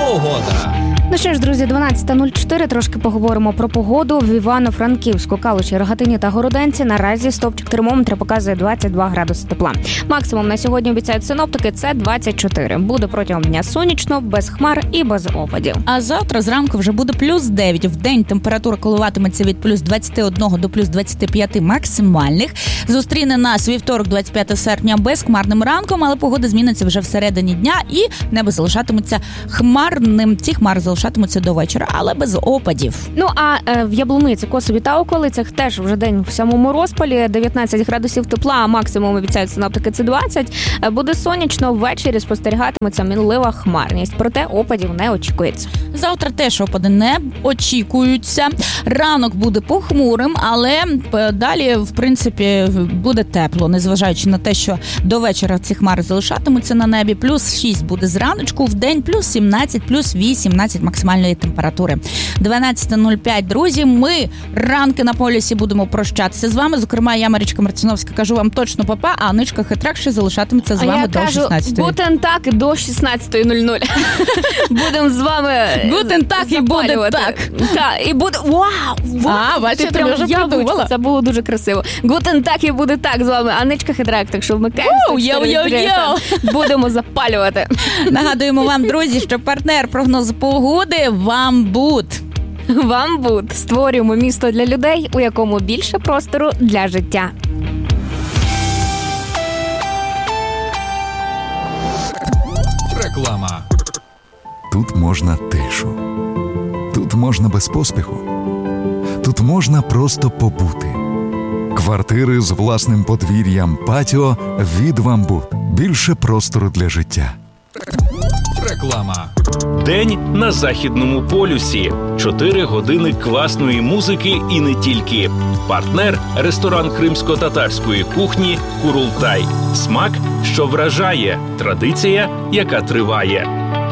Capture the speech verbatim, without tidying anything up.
Погода. Ну що ж, друзі, дванадцята нуль чотири, трошки поговоримо про погоду. В Івано-Франківську, Калуші, Рогатині та Городенці наразі стовпчик термометра показує двадцять два градуси тепла. Максимум на сьогодні обіцяють синоптики – це двадцять чотири. Буде протягом дня сонячно, без хмар і без опадів. А завтра зранку вже буде плюс дев'ять. В день температура коливатиметься від плюс двадцять один до плюс двадцять п'ять максимальних. Зустріне нас вівторок, двадцять п'ятого серпня, безхмарним ранком, але погода зміниться вже всередині дня і небо залишатиметься хмарним. Ці хмари залишатимуться до вечора, але без опадів. Ну, а е, в Яблуниці, Косові та околицях теж вже день в самому розпалі, дев'ятнадцять градусів тепла, а максимум обіцяють синоптики – це двадцять. Буде сонячно, ввечері спостерігатиметься мінлива хмарність, проте опадів не очікується. Завтра теж опади не очікуються. Ранок буде похмурим, але далі, в принципі, буде тепло, незважаючи на те, що до вечора ці хмари залишатимуться на небі. Плюс шість буде зраночку, в день плюс сімнадцять, плюс вісімнадцять максимальної температури. дванадцята нуль п'ять, друзі, ми ранки на полюсі будемо прощатися з вами. Зокрема, я, Марічка Марціновська, кажу вам точно па-па, а Аничка Хитрак ще залишатиметься з вами до шістнадцятої. Гутен так до шістнадцятої нуль нуль. Будемо з вами Гутен так і буде так. Так, і буде... Вау! А, бачите, ти вже придумала. Це було дуже красиво. Гутен так і буде так з вами. Аничка Хитрак, так що вмикаємо. Йо-йо-йо! Будемо запалювати. Нагадуємо вам, друзі, що партнер прогнозу погоди «Вамбут». «Вамбут». Створюємо місто для людей, у якому більше простору для життя. Реклама. Тут можна тишу. Тут можна без поспіху. Тут можна просто побути. Квартири з власним подвір'ям, патіо від «Вамбут». Більше простору для життя. Реклама. День на Західному полюсі. Чотири години класної музики і не тільки. Партнер – ресторан кримсько-татарської кухні «Курултай». Смак, що вражає. Традиція, яка триває.